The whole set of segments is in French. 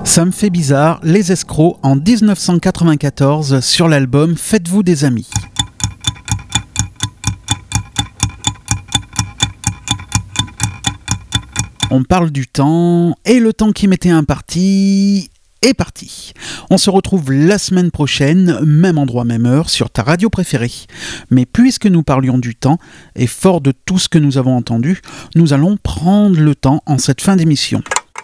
Ça me fait bizarre, Les Escrocs en 1994 sur l'album Faites-vous des amis. On parle du temps, et le temps qui m'était imparti est parti. On se retrouve la semaine prochaine, même endroit, même heure, sur ta radio préférée. Mais puisque nous parlions du temps, et fort de tout ce que nous avons entendu, nous allons prendre le temps en cette fin d'émission.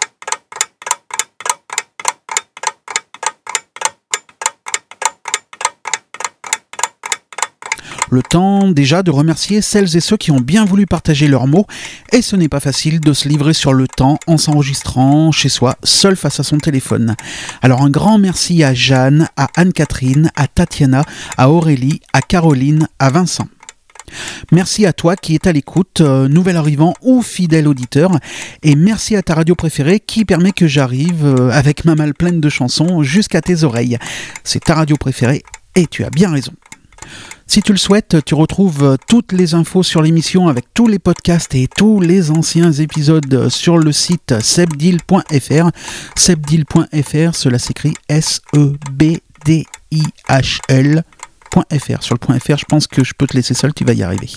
Le temps déjà de remercier celles et ceux qui ont bien voulu partager leurs mots, et ce n'est pas facile de se livrer sur le temps en s'enregistrant chez soi, seul face à son téléphone. Alors un grand merci à Jeanne, à Anne-Catherine, à Tatiana, à Aurélie, à Caroline, à Vincent. Merci à toi qui est à l'écoute, nouvel arrivant ou fidèle auditeur, et merci à ta radio préférée qui permet que j'arrive avec ma malle pleine de chansons jusqu'à tes oreilles. C'est ta radio préférée et tu as bien raison. Si tu le souhaites, tu retrouves toutes les infos sur l'émission avec tous les podcasts et tous les anciens épisodes sur le site sebdihl.fr. Sebdihl.fr, cela s'écrit SEBDIHL.fr. Sur le .fr, je pense que je peux te laisser seul, tu vas y arriver.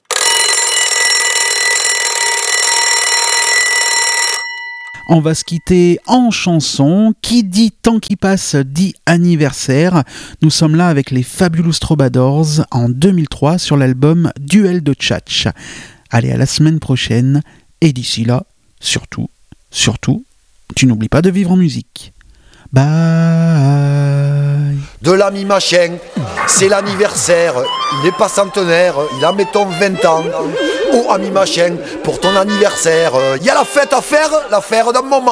On va se quitter en chanson. Qui dit temps qui passe dit anniversaire. Nous sommes là avec les Fabulous Troubadours en 2003 sur l'album Duel de Tchatch. Allez, à la semaine prochaine. Et d'ici là, surtout, tu n'oublies pas de vivre en musique. Bye. De l'ami machin, c'est l'anniversaire. Il n'est pas centenaire, il a mettons 20 ans. Oh ami machin, pour ton anniversaire, y a la fête à faire d'un moment.